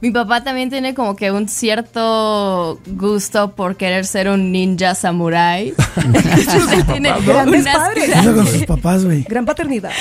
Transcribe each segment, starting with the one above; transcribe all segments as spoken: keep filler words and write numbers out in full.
Mi papá también tiene como que un cierto gusto por querer ser un ninja samurái. Tiene grandes padres. Eso con sus papás, güey. Gran paternidad.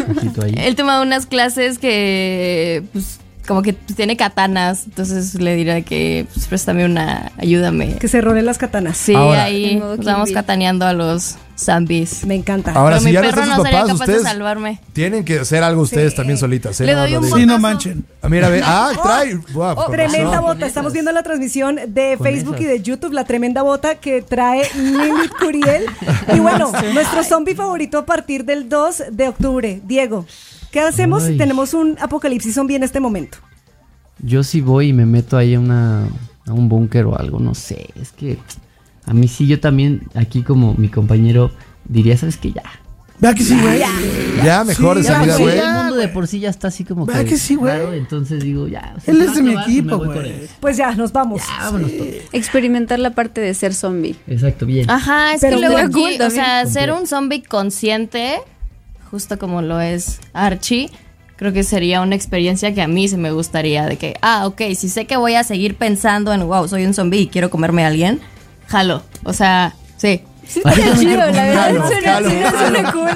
Él toma unas clases que, pues, como que tiene katanas. Entonces le diré que, pues, préstame una, ayúdame. Que se rolen las katanas. Sí, ahora, ahí nos vamos kataneando a los zombies. Me encanta. Ahora, pero si mi ya perro no, no sería papás, capaz ustedes de salvarme. Tienen que hacer algo ustedes sí. también solitas. ¿eh? Le doy un botazo. Sí, no manchen. Ah, mira, ve. Ah, trae. Wow, oh, tremenda bota. Estamos viendo la transmisión de con Facebook esas. Y de YouTube. La tremenda bota que trae Lilith Curiel. Y bueno, nuestro zombie favorito a partir del dos de octubre. Diego, ¿qué hacemos si tenemos un apocalipsis zombie en este momento? Yo sí voy y me meto ahí a, una, a un búnker o algo. No sé. Es que a mí sí, yo también, aquí como mi compañero, diría, ¿sabes qué? Ya. ¿Verdad que sí, güey? Ya, ya, mejor sí, de salida, güey. El mundo de por sí ya está así como ¿verdad que, que sí, güey? Entonces digo, ya. O sea, él es de mi equipo, güey. Pues ya, nos vamos. Ya, vámonos todos. Experimentar la parte de ser zombie. Exacto, bien. Ajá, es pero que luego aquí, cool, o sea, ser un zombie consciente, justo como lo es Archie, creo que sería una experiencia que a mí se me gustaría, de que, ah, ok, si sé que voy a seguir pensando en, wow, soy un zombie y quiero comerme a alguien, jalo, o sea, sí. Sí, está chido, la verdad. Suena cool.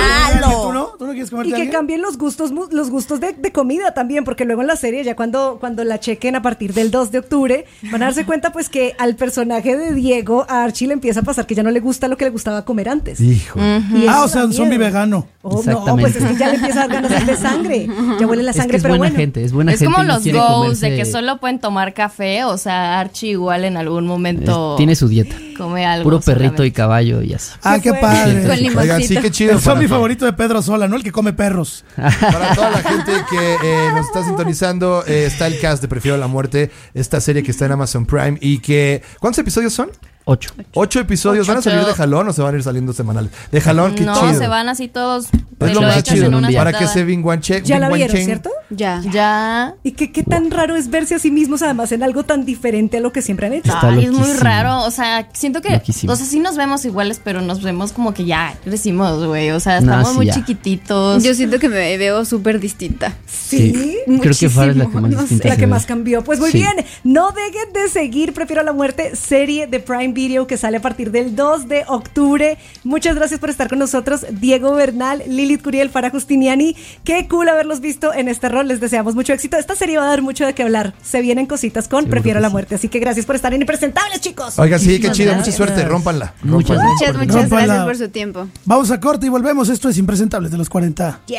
¿Tú no? ¿Tú no quieres comerte Y que alguien? cambien los gustos, los gustos de, de comida también, porque luego en la serie, ya cuando, cuando la chequen a partir del dos de octubre, van a darse cuenta pues que al personaje de Diego, a Archie le empieza a pasar que ya no le gusta lo que le gustaba comer antes. Hijo. Uh-huh. Ah, o sea, un zombie vegano. Oh, no, pues es que ya le empieza a dar ganas de sangre. Ya huele la sangre, es que es pero buena bueno. gente, es buena es gente. como y no los quiere goals comerse... de que solo pueden tomar café, o sea, Archie igual en algún momento es, tiene su dieta. Come algo. Puro perrito solamente. y caballo y así. Ah, qué padre. Oigan, sí, qué chido. El zombie favorito de Pedro Sola, ¿no? El que come perros. Para toda la gente que eh, nos está sintonizando, eh, está el cast de Prefiero la Muerte, esta serie que está en Amazon Prime y que... ¿Cuántos episodios son? Ocho. Ocho episodios. Ocho. ¿Van a salir de jalón o se van a ir saliendo semanales? De jalón, qué no, chido. No, se van así todos. Es lo más chido. Para que se vinguanche. Ya la vieron, ¿cierto? Ya. Ya. ¿Y qué, qué tan wow. raro es verse a sí mismos además en algo tan diferente a lo que siempre han hecho? Ay, es muy raro. O sea, siento que... Loquísimo. O sea, sí nos vemos iguales, pero nos vemos como que ya crecimos, güey. O sea, estamos no, sí, muy ya. chiquititos. Yo siento que me veo súper distinta. Sí, sí. Creo que Farah es la que más no distinta. La que más cambió. Pues muy sí. bien. No dejen de seguir Prefiero la Muerte, serie de Prime Video que sale a partir del dos de octubre. Muchas gracias por estar con nosotros, Diego Bernal, Lilith Curiel, Farah Justiniani. Qué cool haberlos visto en este rol. Les deseamos mucho éxito. Esta serie va a dar mucho de qué hablar. Se vienen cositas con Seguro Prefiero la sí. Muerte. Así que gracias por estar en Impresentables, chicos. Oiga, sí, qué Muchas chido. gracias. Mucha suerte. Rómpanla. Muchas Rómpanla. Muchas, muchas Rómpala. gracias por su tiempo. Vamos a corte y volvemos. Esto es Impresentables de los cuarenta. Yeah.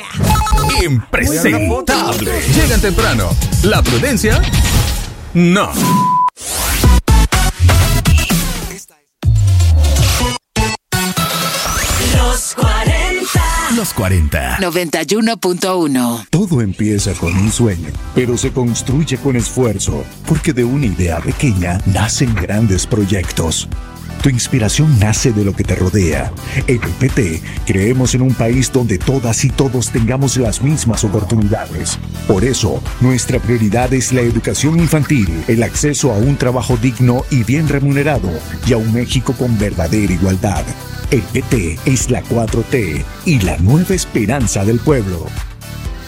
Impresentables. Llegan temprano. La prudencia, no. Los cuarenta. Los cuarenta. noventa y uno punto uno. Todo empieza con un sueño, pero se construye con esfuerzo, porque de una idea pequeña nacen grandes proyectos. Tu inspiración nace de lo que te rodea. En el P T creemos en un país donde todas y todos tengamos las mismas oportunidades. Por eso, nuestra prioridad es la educación infantil, el acceso a un trabajo digno y bien remunerado, y a un México con verdadera igualdad. El P T es la cuatro T y la nueva esperanza del pueblo.